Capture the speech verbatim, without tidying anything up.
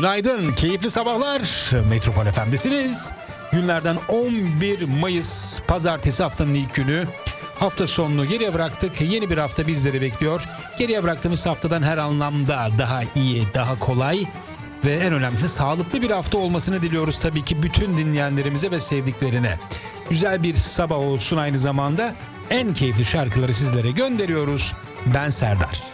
Günaydın, keyifli sabahlar. Metropol F M'desiniz. Günlerden on bir Mayıs Pazartesi, haftanın ilk günü. Hafta sonunu geriye bıraktık. Yeni bir hafta bizleri bekliyor. Geriye bıraktığımız haftadan her anlamda daha iyi, daha kolay ve en önemlisi sağlıklı bir hafta olmasını diliyoruz tabii ki bütün dinleyenlerimize ve sevdiklerine. Güzel bir sabah olsun aynı zamanda. En keyifli şarkıları sizlere gönderiyoruz. Ben Serdar.